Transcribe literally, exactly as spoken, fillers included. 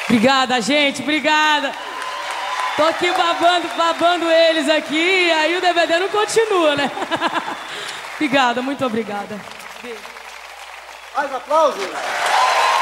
Obrigada, gente, obrigada. Tô aqui babando, babando eles aqui, aí o D V D não continua, né? Obrigada, muito obrigada. Mais aplausos.